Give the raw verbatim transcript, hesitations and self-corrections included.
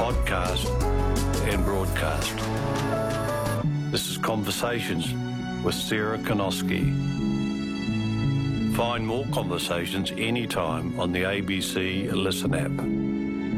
podcast and broadcast. This is Conversations with Sarah Konoski. Find more conversations anytime on the A B C Listen app.